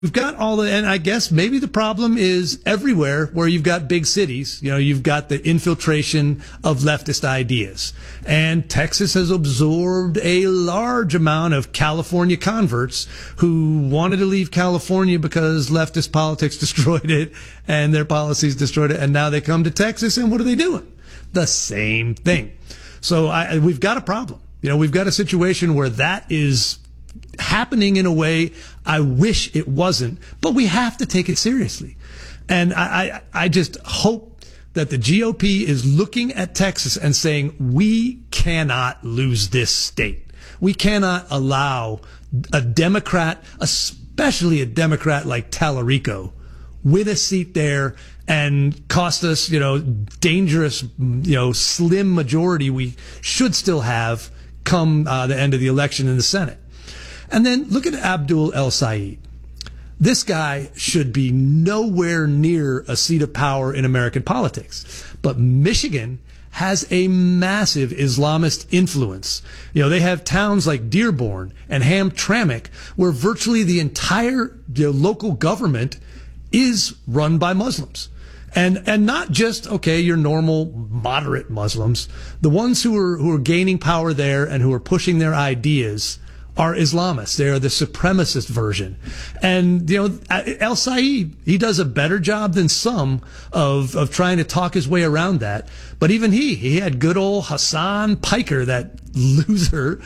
We've got and I guess maybe the problem is everywhere where you've got big cities, you've got the infiltration of leftist ideas. And Texas has absorbed a large amount of California converts who wanted to leave California because leftist politics destroyed it and their policies destroyed it. And now they come to Texas, and what are they doing? The same thing. So we've got a problem. We've got a situation where that is happening in a way I wish it wasn't, but we have to take it seriously. And I just hope that the GOP is looking at Texas and saying, we cannot lose this state. We cannot allow a Democrat, especially a Democrat like Tallarico, win a seat there and cost us, dangerous, slim majority we should still have come the end of the election in the Senate. And then look at Abdul El-Sayed. This guy should be nowhere near a seat of power in American politics. But Michigan has a massive Islamist influence. They have towns like Dearborn and Hamtramck where virtually the entire local government is run by Muslims. And not just, your normal moderate Muslims. The ones who are gaining power there and who are pushing their ideas are Islamists. They are the supremacist version. And, El-Sayed, he does a better job than some of trying to talk his way around that. But even he had good old Hassan Piker, that loser,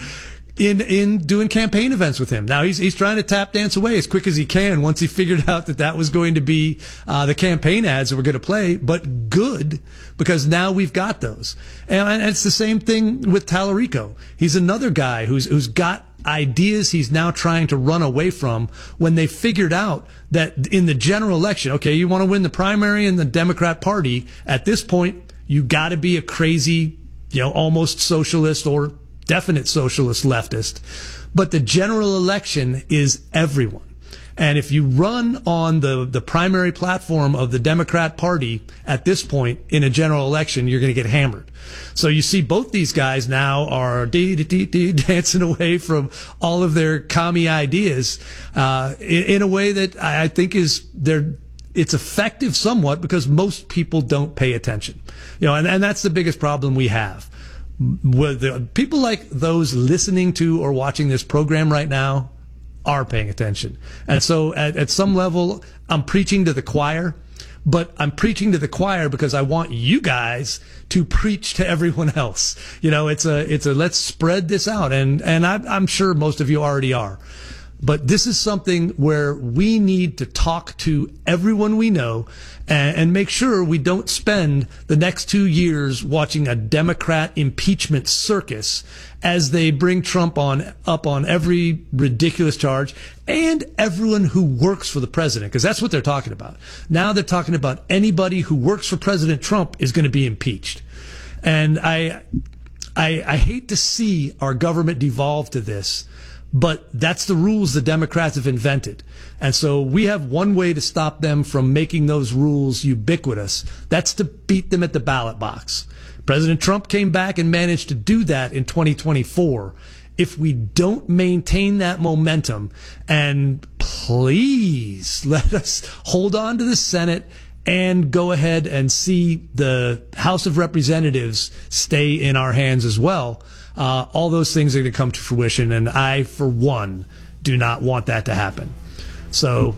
in doing campaign events with him. Now he's trying to tap dance away as quick as he can once he figured out that was going to be the campaign ads that were going to play. But good, because now we've got those. And it's the same thing with Tallarico. He's another guy who's got ideas he's now trying to run away from when they figured out that in the general election, you want to win the primary in the Democrat Party, at this point, you got to be a crazy, almost socialist or definite socialist leftist. But the general election is everyone. And if you run on the primary platform of the Democrat Party at this point in a general election, you're going to get hammered. So you see both these guys now are dancing away from all of their commie ideas in a way that I think it's effective somewhat because most people don't pay attention. And that's the biggest problem we have. With people like those listening to or watching this program right now are paying attention. And so at some level, I'm preaching to the choir, but I'm preaching to the choir because I want you guys to preach to everyone else. It's a let's spread this out. And I'm sure most of you already are. But this is something where we need to talk to everyone we know and make sure we don't spend the next 2 years watching a Democrat impeachment circus as they bring Trump up on every ridiculous charge and everyone who works for the president, because that's what they're talking about. Now they're talking about anybody who works for President Trump is going to be impeached. And I hate to see our government devolve to this. But that's the rules the Democrats have invented. And so we have one way to stop them from making those rules ubiquitous. That's to beat them at the ballot box. President Trump came back and managed to do that in 2024. If we don't maintain that momentum, and please let us hold on to the Senate and go ahead and see the House of Representatives stay in our hands as well, all those things are going to come to fruition, and I, for one, do not want that to happen. So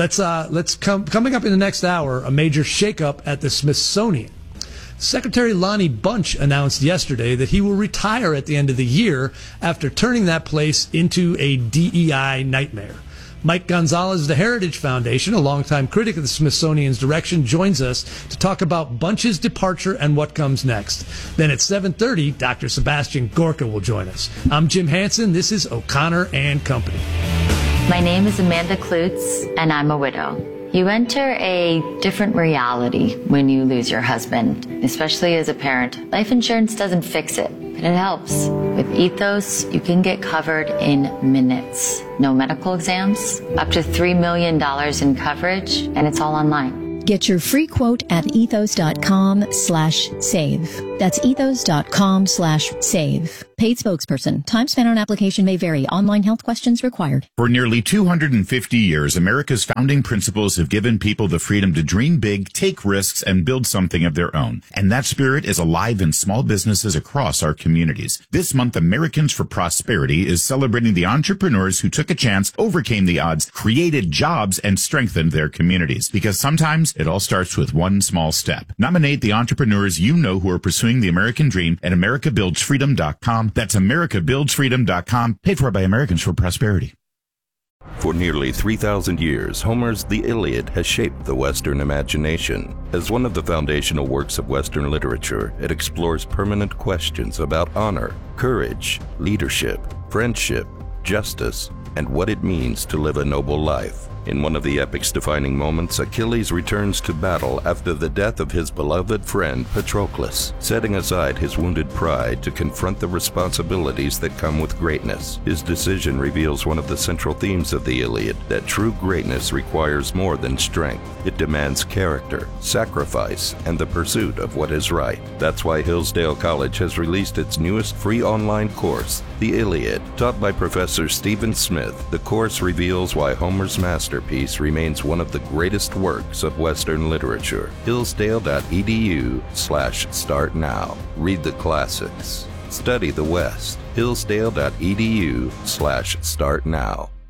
coming up in the next hour, a major shakeup at the Smithsonian. Secretary Lonnie Bunch announced yesterday that he will retire at the end of the year after turning that place into a DEI nightmare. Mike Gonzalez of the Heritage Foundation, a longtime critic of the Smithsonian's direction, joins us to talk about Bunch's departure and what comes next. Then at 7:30, Dr. Sebastian Gorka will join us. I'm Jim Hansen. This is O'Connor and Company. My name is Amanda Klutz, and I'm a widow. You enter a different reality when you lose your husband, especially as a parent. Life insurance doesn't fix it, but it helps. With Ethos, you can get covered in minutes. No medical exams, up to $3 million in coverage, and it's all online. Get your free quote at ethos.com/save. That's ethos.com/save. Paid spokesperson. Time spent on application may vary. Online health questions required. For nearly 250 years, America's founding principles have given people the freedom to dream big, take risks, and build something of their own. And that spirit is alive in small businesses across our communities. This month, Americans for Prosperity is celebrating the entrepreneurs who took a chance, overcame the odds, created jobs, and strengthened their communities. Because sometimes it all starts with one small step. Nominate the entrepreneurs you know who are pursuing the American dream at americabuildsfreedom.com. That's americabuildsfreedom.com. Paid for by Americans for Prosperity. For nearly 3,000 years, Homer's The Iliad has shaped the Western imagination. As one of the foundational works of Western literature, it explores permanent questions about honor, courage, leadership, friendship, justice, and what it means to live a noble life. In one of the epic's defining moments, Achilles returns to battle after the death of his beloved friend Patroclus, setting aside his wounded pride to confront the responsibilities that come with greatness. His decision reveals one of the central themes of the Iliad, that true greatness requires more than strength. It demands character, sacrifice, and the pursuit of what is right. That's why Hillsdale College has released its newest free online course, The Iliad. Taught by Professor Stephen Smith, the course reveals why Homer's masterpiece remains one of the greatest works of Western literature. Hillsdale.edu/start now. Read the classics. Study the West. Hillsdale.edu/start now.